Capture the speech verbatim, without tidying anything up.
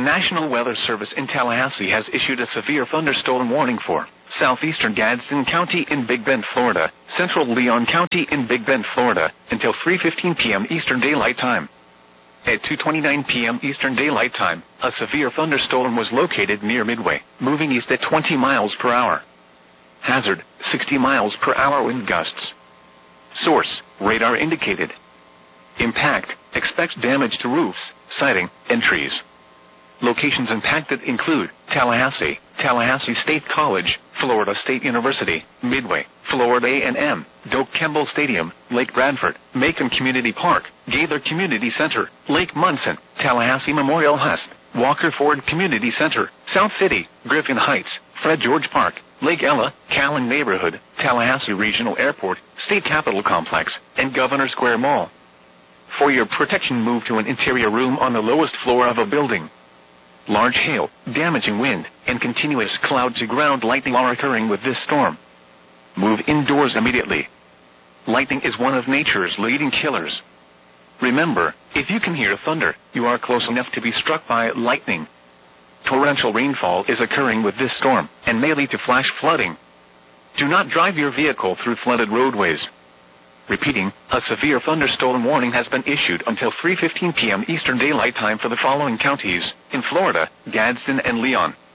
National Weather Service in Tallahassee has issued a severe thunderstorm warning for southeastern Gadsden County in Big Bend, Florida, central Leon County in Big Bend, Florida, until three fifteen p m Eastern Daylight Time. At two twenty-nine p m Eastern Daylight Time, a severe thunderstorm was located near Midway, moving east at twenty miles per hour. Hazard, sixty miles per hour wind gusts. Source, radar indicated. Impact, expects damage to roofs, siding, and trees. Locations impacted include Tallahassee, Tallahassee State College, Florida State University, Midway, Florida A and M, Doak Campbell Stadium, Lake Bradford, Macon Community Park, Gaither Community Center, Lake Munson, Tallahassee Memorial Hust, Walker Ford Community Center, South City, Griffin Heights, Fred George Park, Lake Ella, Callan Neighborhood, Tallahassee Regional Airport, State Capitol Complex, and Governor Square Mall. For your protection, move to an interior room on the lowest floor of a building. Large hail, damaging wind, and continuous cloud-to-ground lightning are occurring with this storm. Move indoors immediately. Lightning is one of nature's leading killers. Remember, if you can hear thunder, you are close enough to be struck by lightning. Torrential rainfall is occurring with this storm, and may lead to flash flooding. Do not drive your vehicle through flooded roadways. Repeating, a severe thunderstorm warning has been issued until three fifteen p m Eastern Daylight Time for the following counties in Florida: Gadsden and Leon,